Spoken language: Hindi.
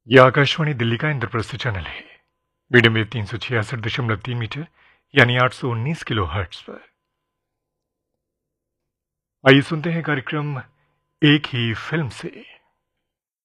यह आकाशवाणी दिल्ली का इंद्रप्रस्थ चैनल है। मीडियम वेव 366.3 मीटर यानी 819 किलो हर्ट्ज पर। आइए सुनते हैं कार्यक्रम एक ही फिल्म से।